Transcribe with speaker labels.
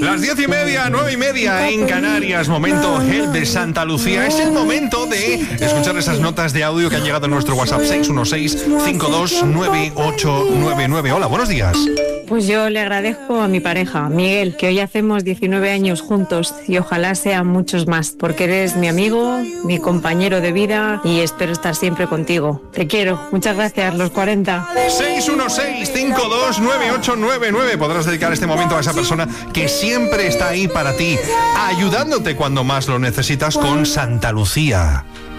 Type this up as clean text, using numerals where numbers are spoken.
Speaker 1: Las 10:30, 9:30 en Canarias, momento Help de Santa Lucía. Es el momento de escuchar esas notas de audio que han llegado en nuestro WhatsApp 616-529899. Hola, buenos días.
Speaker 2: Pues yo le agradezco a mi pareja, Miguel, que hoy hacemos 19 años juntos y ojalá sean muchos más, porque eres mi amigo, mi compañero de vida y espero estar siempre contigo. Te quiero. Muchas gracias, los 40.
Speaker 1: 616-529899. Podrás dedicar este momento a esa persona que siempre está ahí para ti, ayudándote cuando más lo necesitas con Santa Lucía.